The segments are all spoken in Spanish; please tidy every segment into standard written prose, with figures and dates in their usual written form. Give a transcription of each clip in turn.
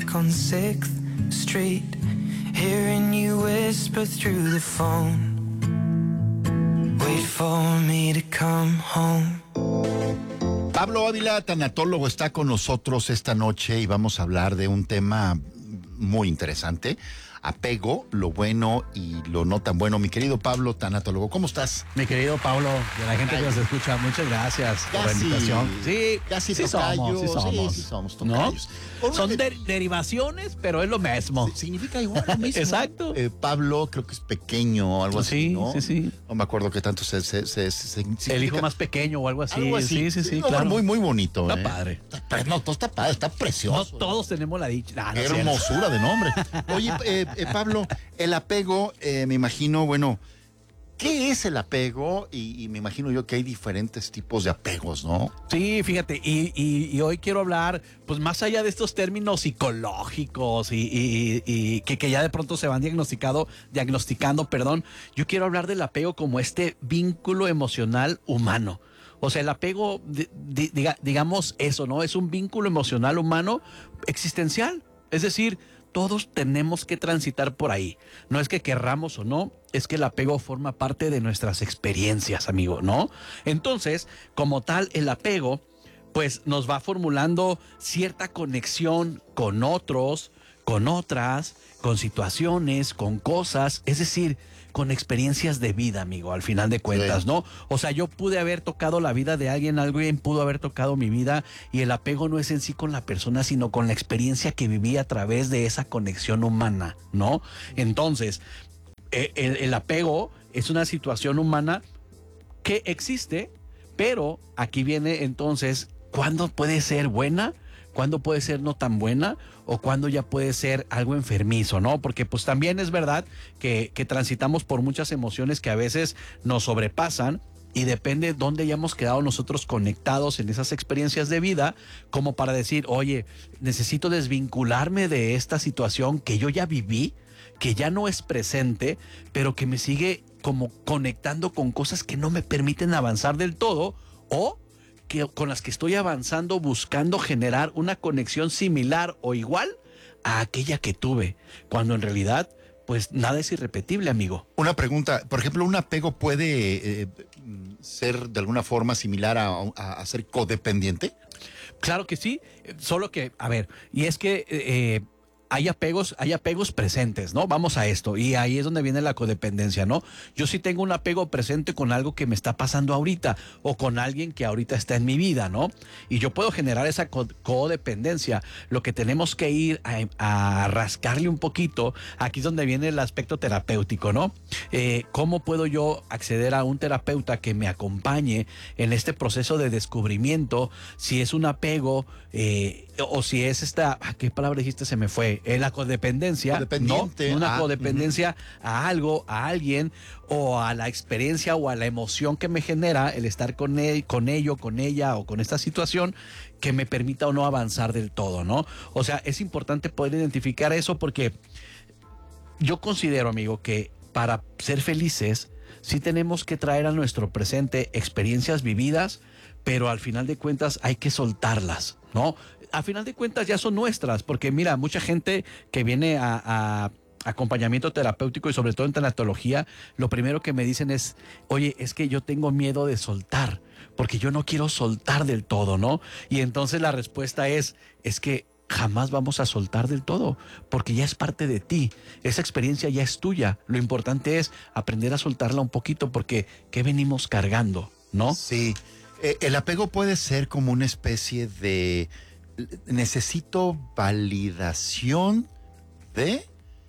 back on 6th Street, hearing you whisper through the phone. Wait for me to come home. Pablo Ávila, tanatólogo, está con nosotros esta noche y vamos a hablar de un tema muy interesante: apego, lo bueno y lo no tan bueno. Mi querido Pablo, tanatólogo, ¿cómo estás? Mi querido Pablo, y a la gente que nos escucha, muchas gracias por la invitación. Sí, casi sí tocayos, somos. sí somos tocayos. ¿No? Son derivaciones, pero es lo mismo. Significa igual lo mismo. Exacto. Pablo creo que es pequeño o algo así, ¿no? Sí. No me acuerdo qué tanto se El hijo más pequeño o algo así. Algo así. Sí, No, claro. muy bonito. Está padre. No, todo está padre, está precioso. No todos tenemos la dicha. Qué hermosura de nombre. Oye, Pablo, el apego, me imagino, bueno, ¿qué es el apego? Y me imagino yo que hay diferentes tipos de apegos, ¿no? Sí, fíjate, y hoy quiero hablar, pues más allá de estos términos psicológicos y que ya de pronto se van diagnosticando, yo quiero hablar del apego como este vínculo emocional humano. O sea, el apego, digamos eso, ¿no? Es un vínculo emocional humano existencial. Es decir, todos tenemos que transitar por ahí. No es que querramos o no, es que el apego forma parte de nuestras experiencias, amigo, ¿no? Entonces, como tal, el apego, pues nos va formulando cierta conexión con otros, con otras, con situaciones, con cosas, es decir, con experiencias de vida, amigo, al final de cuentas, sí. ¿No? O sea, yo pude haber tocado la vida de alguien pudo haber tocado mi vida, y el apego no es en sí con la persona, sino con la experiencia que viví a través de esa conexión humana, ¿no? Entonces, el apego es una situación humana que existe, pero aquí viene entonces, ¿cuándo puede ser buena? ¿Cuándo puede ser no tan buena? ¿O cuándo ya puede ser algo enfermizo, no? Porque pues también es verdad que transitamos por muchas emociones que a veces nos sobrepasan, y depende dónde hayamos quedado nosotros conectados en esas experiencias de vida, como para decir, oye, necesito desvincularme de esta situación que yo ya viví, que ya no es presente, pero que me sigue como conectando con cosas que no me permiten avanzar del todo, o con las que estoy avanzando buscando generar una conexión similar o igual a aquella que tuve, cuando en realidad pues nada es irrepetible, amigo. Una pregunta, por ejemplo, ¿un apego puede ser de alguna forma similar a ser codependiente? Claro que sí, solo que, a ver, y es que hay apegos presentes, ¿no? Vamos a esto, y ahí es donde viene la codependencia, ¿no? Yo sí tengo un apego presente con algo que me está pasando ahorita, o con alguien que ahorita está en mi vida, ¿no? Y yo puedo generar esa codependencia. Lo que tenemos que ir a rascarle un poquito, aquí es donde viene el aspecto terapéutico, ¿no? ¿Cómo puedo yo acceder a un terapeuta que me acompañe en este proceso de descubrimiento, si es un apego, o si es esta, ¿qué palabra dijiste? Se me fue. La codependencia, ¿no? Una codependencia a algo, a alguien, o a la experiencia o a la emoción que me genera el estar con él, con ello, con ella o con esta situación, que me permita o no avanzar del todo, ¿no? O sea, es importante poder identificar eso, porque yo considero, amigo, que para ser felices sí tenemos que traer a nuestro presente experiencias vividas, pero al final de cuentas hay que soltarlas, ¿no? A final de cuentas ya son nuestras, porque mira, mucha gente que viene a acompañamiento terapéutico, y sobre todo en tanatología, lo primero que me dicen es, oye, es que yo tengo miedo de soltar, porque yo no quiero soltar del todo, ¿no? Y entonces la respuesta es que jamás vamos a soltar del todo, porque ya es parte de ti, esa experiencia ya es tuya. Lo importante es aprender a soltarla un poquito, porque ¿qué venimos cargando, no? Sí, el apego puede ser como una especie de necesito validación de,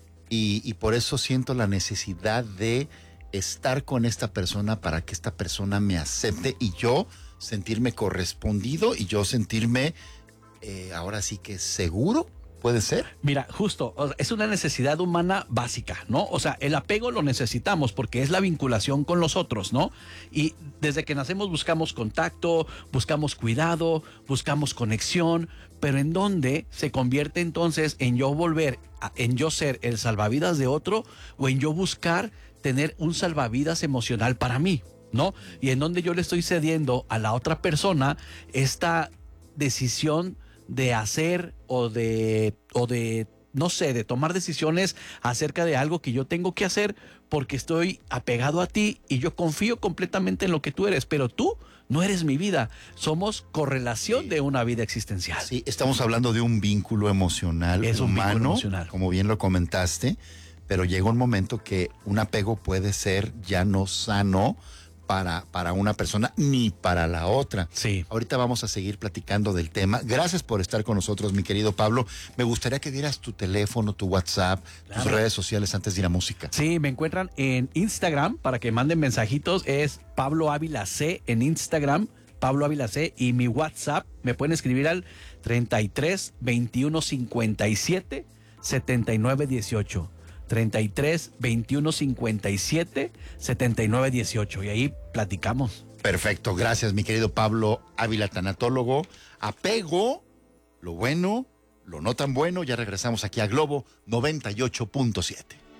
y por eso siento la necesidad de estar con esta persona para que esta persona me acepte y yo sentirme correspondido y yo sentirme ahora sí que seguro. ¿Puede ser? Mira, justo, es una necesidad humana básica, ¿no? O sea, el apego lo necesitamos porque es la vinculación con los otros, ¿no? Y desde que nacemos buscamos contacto, buscamos cuidado, buscamos conexión, pero ¿en dónde se convierte entonces en yo en yo ser el salvavidas de otro, o en yo buscar tener un salvavidas emocional para mí, ¿no? Y en donde yo le estoy cediendo a la otra persona esta decisión de hacer o de no sé, de tomar decisiones acerca de algo que yo tengo que hacer porque estoy apegado a ti y yo confío completamente en lo que tú eres, pero tú no eres mi vida. Somos correlación de una vida existencial. Sí, estamos hablando de un vínculo emocional Es un humano, vínculo emocional. como bien lo comentaste, pero llega un momento que un apego puede ser ya no sano para una persona ni para la otra. Sí. Ahorita vamos a seguir platicando del tema. Gracias por estar con nosotros, mi querido Pablo. Me gustaría que dieras tu teléfono, tu WhatsApp, tus redes sociales antes de ir a música. Sí, me encuentran en Instagram para que manden mensajitos. Es Pablo Ávila C en Instagram, Pablo Ávila C. Y mi WhatsApp me pueden escribir al 33 21 57 79 18. 33 21 57 79 18. Y ahí platicamos. Perfecto, gracias, mi querido Pablo Ávila, tanatólogo. Apego, lo bueno, lo no tan bueno. Ya regresamos aquí a Globo 98.7.